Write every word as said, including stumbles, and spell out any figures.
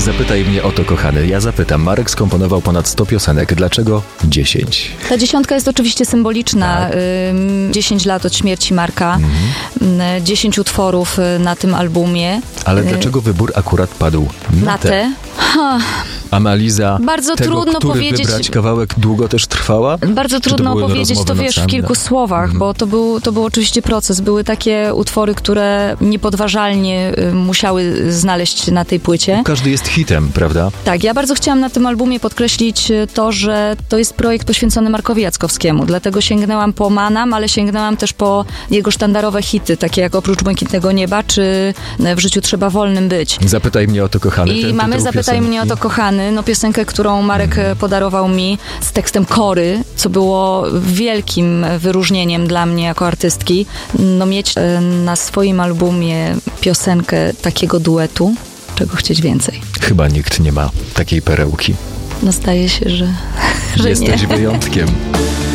Zapytaj mnie o to, kochany. Ja zapytam. Marek skomponował ponad sto piosenek. Dlaczego dziesięć? Ta dziesiątka jest oczywiście symboliczna. Tak. dziesięć lat od śmierci Marka. Mhm. dziesięć utworów na tym albumie. Ale dlaczego wybór akurat padł na, na te? te? Ha. Analiza Bardzo tego, trudno który powiedzieć. wybrać kawałek długo też trwała? Bardzo trudno to powiedzieć to, wiesz, w kilku słowach, mhm. bo to był, to był oczywiście proces. Były takie utwory, które niepodważalnie y, musiały znaleźć na tej płycie. Każdy jest hitem, prawda? Tak, ja bardzo chciałam na tym albumie podkreślić to, że to jest projekt poświęcony Markowi Jackowskiemu. Dlatego sięgnęłam po Manam, ale sięgnęłam też po jego sztandarowe hity, takie jak Oprócz Błękitnego Nieba, czy W życiu trzeba wolnym być. Zapytaj mnie o to, kochany. I ten mamy Zapytaj piosenki. mnie o to, kochany, no piosenkę, którą Marek hmm. podarował mi z tekstem Kory, co było wielkim wyróżnieniem dla mnie jako artystki. No mieć na swoim albumie piosenkę takiego duetu, czego chcieć więcej. Chyba nikt nie ma takiej perełki. No zdaje się, że, że Jesteś nie. wyjątkiem.